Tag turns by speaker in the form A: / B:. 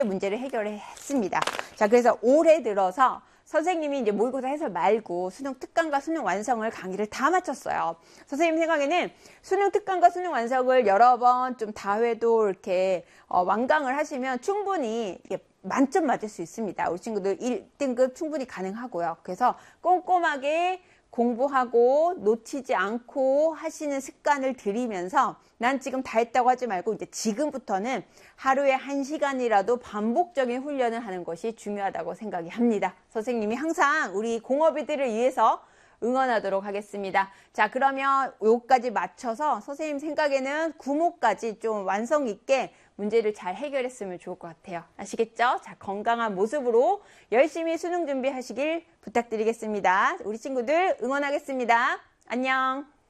A: 문제를 해결했습니다. 자, 그래서 올해 들어서 선생님이 이제 모의고사 해설 말고 수능 특강과 수능 완성을 강의를 다 마쳤어요. 선생님 생각에는 수능 특강과 수능 완성을 여러 번 좀 다회도 이렇게 완강을 하시면 충분히 만점 맞을 수 있습니다. 우리 친구들 1등급 충분히 가능하고요. 그래서 꼼꼼하게 공부하고 놓치지 않고 하시는 습관을 들이면서 난 지금 다 했다고 하지 말고 이제 지금부터는 하루에 1시간이라도 반복적인 훈련을 하는 것이 중요하다고 생각이 합니다. 선생님이 항상 우리 공업이들을 위해서 응원하도록 하겠습니다. 자, 그러면 요까지 맞춰서 선생님 생각에는 구모까지 좀 완성 있게 문제를 잘 해결했으면 좋을 것 같아요. 아시겠죠? 자, 건강한 모습으로 열심히 수능 준비하시길 부탁드리겠습니다. 우리 친구들 응원하겠습니다. 안녕.